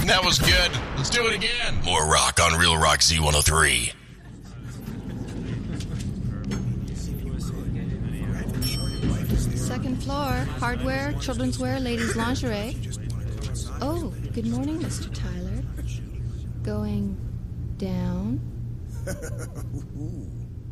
That was good. Let's do it again. More rock on Real Rock Z103. Second floor, hardware, children's wear, ladies' lingerie. Oh, good morning, Mr. Tyler. Going down.